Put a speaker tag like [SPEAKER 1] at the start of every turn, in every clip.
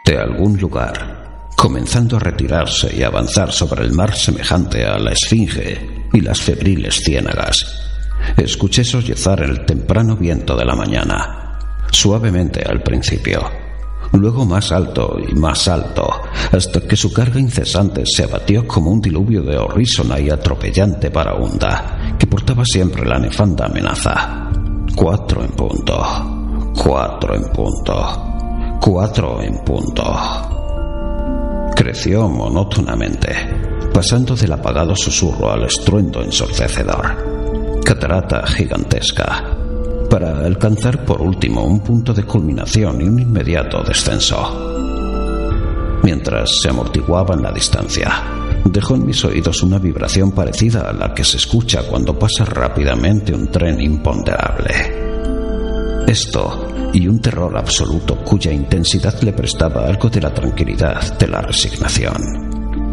[SPEAKER 1] de algún lugar, comenzando a retirarse y avanzar sobre el mar semejante a la Esfinge y las febriles ciénagas, escuché sollozar el temprano viento de la mañana, suavemente al principio, luego más alto y más alto, hasta que su carga incesante se abatió como un diluvio de horrísona y atropellante varaunda que portaba siempre la nefanda amenaza. 4 en punto, 4 en punto, 4 en punto. Creció monótonamente, pasando del apagado susurro al estruendo ensordecedor, catarata gigantesca, para alcanzar por último un punto de culminación y un inmediato descenso. Mientras se amortiguaba en la distancia, dejó en mis oídos una vibración parecida a la que se escucha cuando pasa rápidamente un tren imponderable. Esto y un terror absoluto cuya intensidad le prestaba algo de la tranquilidad de la resignación.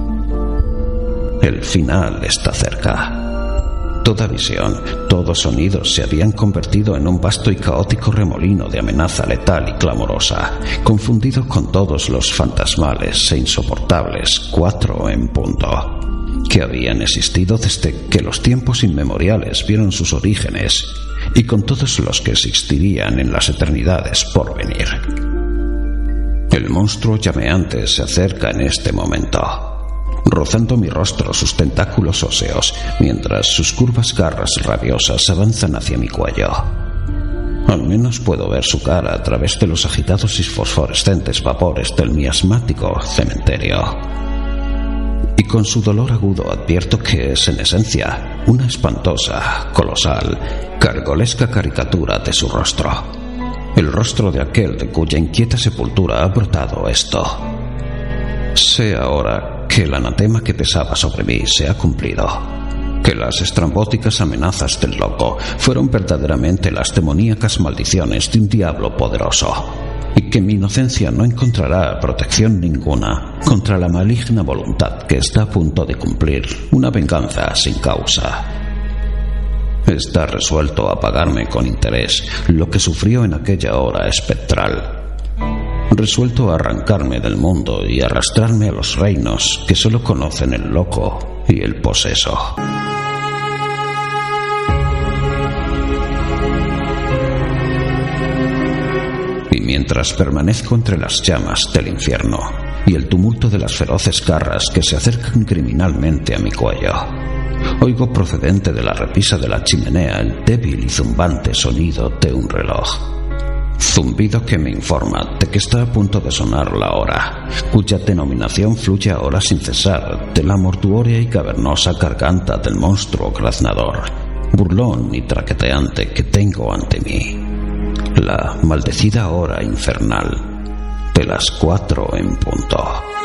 [SPEAKER 1] El final está cerca. Toda visión, todo sonido se habían convertido en un vasto y caótico remolino de amenaza letal y clamorosa, confundido con todos los fantasmales e insoportables 4 en punto, que habían existido desde que los tiempos inmemoriales vieron sus orígenes, y con todos los que existirían en las eternidades por venir. El monstruo llameante se acerca en este momento, rozando mi rostro sus tentáculos óseos, mientras sus curvas garras rabiosas avanzan hacia mi cuello. Al menos puedo ver su cara a través de los agitados y fosforescentes vapores del miasmático cementerio. Y con su dolor agudo advierto que es, en esencia, una espantosa, colosal, cargolesca caricatura de su rostro. El rostro de aquel de cuya inquieta sepultura ha brotado esto. Sé ahora que el anatema que pesaba sobre mí se ha cumplido, que las estrambóticas amenazas del loco fueron verdaderamente las demoníacas maldiciones de un diablo poderoso, y que mi inocencia no encontrará protección ninguna contra la maligna voluntad que está a punto de cumplir una venganza sin causa. Está resuelto a pagarme con interés lo que sufrió en aquella hora espectral, resuelto a arrancarme del mundo y arrastrarme a los reinos que solo conocen el loco y el poseso. Y mientras permanezco entre las llamas del infierno y el tumulto de las feroces garras que se acercan criminalmente a mi cuello, oigo procedente de la repisa de la chimenea el débil y zumbante sonido de un reloj. Zumbido que me informa de que está a punto de sonar la hora, cuya denominación fluye ahora sin cesar de la mortuoria y cavernosa garganta del monstruo graznador, burlón y traqueteante que tengo ante mí. La maldecida hora infernal de las 4 en punto.